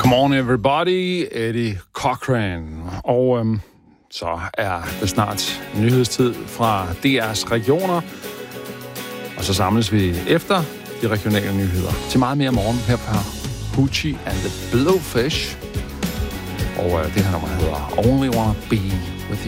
Morning everybody, Eddie Cochran. Og så er det snart nyhedstid fra DR's regioner. Og så samles vi efter de regionale nyheder til meget mere morgen her fra Hoochie and the Blowfish. Og det her nummer hedder Only Wanna Be With